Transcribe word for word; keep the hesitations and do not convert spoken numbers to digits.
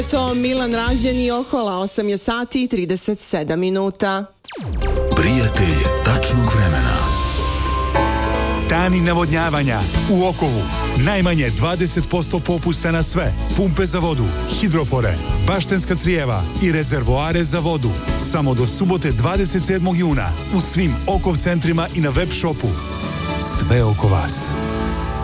To Milan Rađen i Ohola, osam je sati i trideset sedam minuta. Prijatelj tačnog vremena. Dani navodnjavanja u Okovu. Najmanje dvadeset posto popusta na sve. Pumpe za vodu, hidrofore, baštenska crijeva i rezervoare za vodu. Samo do subote dvadeset sedmog juna u svim Okov centrima i na web shopu. Sve oko vas.